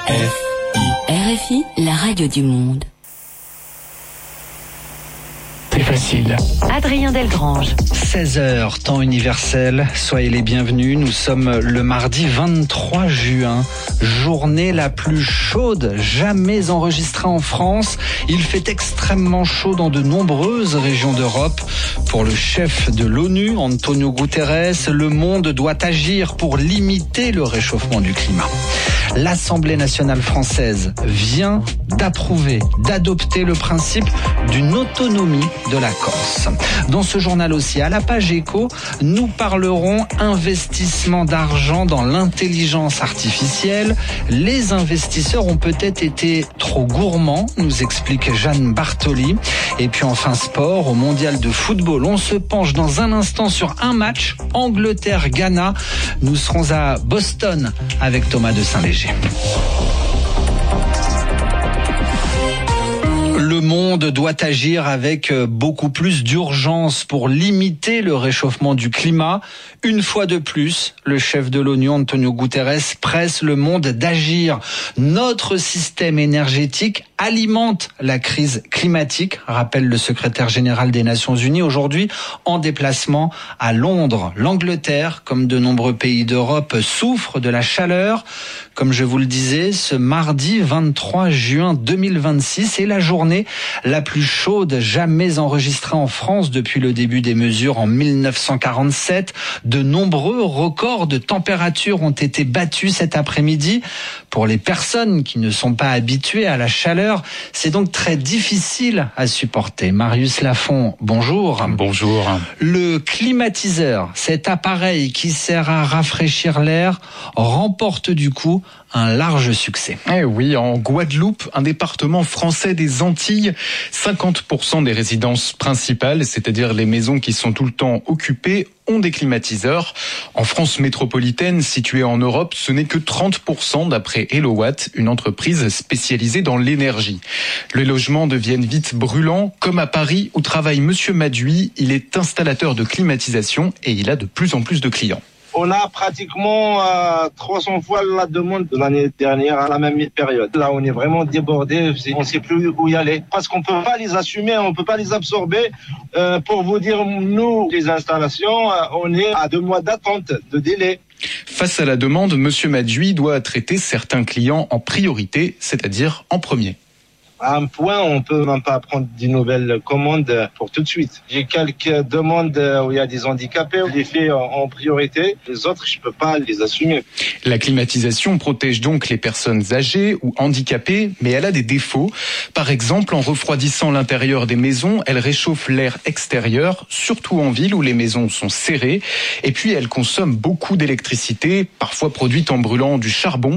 RFI, la radio du monde. C'est facile. Adrien Delgrange. 16h, temps universel, soyez les bienvenus. Nous sommes le mardi 23 juin, journée la plus chaude jamais enregistrée en France. Il fait extrêmement chaud dans de nombreuses régions d'Europe. Pour le chef de l'ONU, Antonio Guterres, le monde doit agir pour limiter le réchauffement du climat. L'Assemblée nationale française vient d'adopter le principe d'une autonomie de la Corse. Dans ce journal aussi, à la page éco, nous parlerons investissement d'argent dans l'intelligence artificielle. Les investisseurs ont peut-être été trop gourmands, nous explique Jeanne Bartoli. Et puis enfin sport, au mondial de football, on se penche dans un instant sur un match, Angleterre-Ghana. Nous serons à Boston avec Thomas de Saint-Léger. Le monde doit agir avec beaucoup plus d'urgence pour limiter le réchauffement du climat. Une fois de plus, le chef de l'ONU, Antonio Guterres, presse le monde d'agir. Notre système énergétique alimente la crise climatique, rappelle le secrétaire général des Nations Unies aujourd'hui en déplacement à Londres. L'Angleterre, comme de nombreux pays d'Europe, souffre de la chaleur. Comme je vous le disais, ce mardi 23 juin 2026 est la journée la plus chaude jamais enregistrée en France depuis le début des mesures en 1947. De nombreux records de température ont été battus cet après-midi. Pour les personnes qui ne sont pas habituées à la chaleur, c'est donc très difficile à supporter. Marius Lafont, bonjour. Bonjour. Le climatiseur, cet appareil qui sert à rafraîchir l'air, remporte du coup un large succès. Eh oui, en Guadeloupe, un département français des Antilles, 50% des résidences principales, c'est-à-dire les maisons qui sont tout le temps occupées, ont des climatiseurs. En France métropolitaine, située en Europe, ce n'est que 30% d'après HelloWatt, une entreprise spécialisée dans l'énergie. Les logements deviennent vite brûlants, comme à Paris où travaille Monsieur Maduy. Il est installateur de climatisation et il a de plus en plus de clients. On a pratiquement 300 fois la demande de l'année dernière à la même période. Là, on est vraiment débordé. On ne sait plus où y aller parce qu'on ne peut pas les assumer, on ne peut pas les absorber. Pour vous dire, nous, les installations, on est à 2 mois d'attente, de délai. Face à la demande, Monsieur Maduy doit traiter certains clients en priorité, c'est-à-dire en premier. À un point, on peut même pas prendre des nouvelles commandes pour tout de suite. J'ai quelques demandes où il y a des handicapés, je les fais en priorité. Les autres, je peux pas les assumer. La climatisation protège donc les personnes âgées ou handicapées, mais elle a des défauts. Par exemple, en refroidissant l'intérieur des maisons, elle réchauffe l'air extérieur, surtout en ville où les maisons sont serrées. Et puis, elle consomme beaucoup d'électricité, parfois produite en brûlant du charbon.